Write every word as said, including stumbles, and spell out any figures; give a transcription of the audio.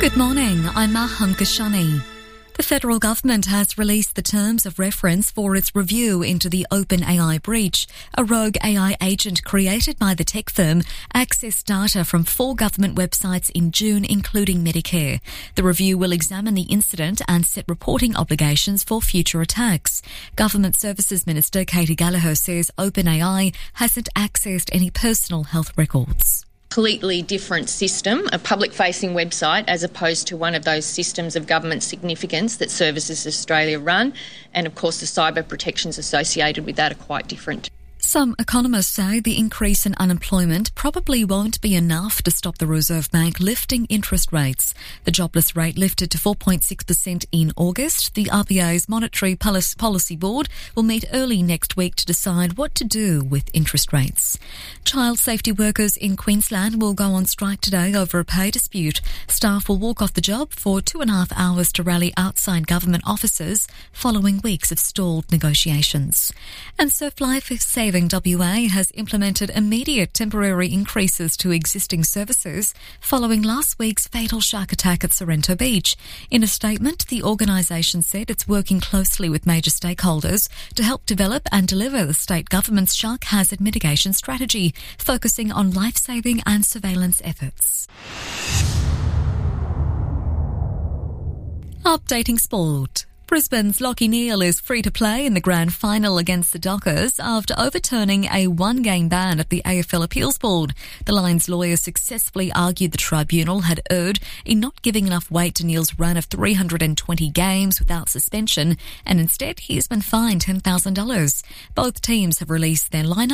Good morning, I'm Maham Kashani. The federal government has released the terms of reference for its review into the OpenAI breach. A rogue A I agent created by the tech firm accessed data from four government websites in June, including Medicare. The review will examine the incident and set reporting obligations for future attacks. Government Services Minister Katie Gallagher says OpenAI hasn't accessed any personal health records. Completely different system, a public-facing website, as opposed to one of those systems of government significance that Services Australia run. And of course, the cyber protections associated with that are quite different. Some economists say the increase in unemployment probably won't be enough to stop the Reserve Bank lifting interest rates. The jobless rate lifted to four point six percent in August. The R B A's Monetary Policy Board will meet early next week to decide what to do with interest rates. Child safety workers in Queensland will go on strike today over a pay dispute. Staff will walk off the job for two and a half hours to rally outside government offices following weeks of stalled negotiations. And Surf Life Saving W A has implemented immediate temporary increases to existing services following last week's fatal shark attack at Sorrento Beach. In a statement, the organisation said it's working closely with major stakeholders to help develop and deliver the state government's shark hazard mitigation strategy, focusing on life-saving and surveillance efforts. Updating sport. Brisbane's Lachie Neale is free to play in the grand final against the Dockers after overturning a one-game ban at the A F L Appeals Board. The Lions lawyers successfully argued the tribunal had erred in not giving enough weight to Neale's run of three hundred twenty games without suspension, and instead he has been fined ten thousand dollars. Both teams have released their lineup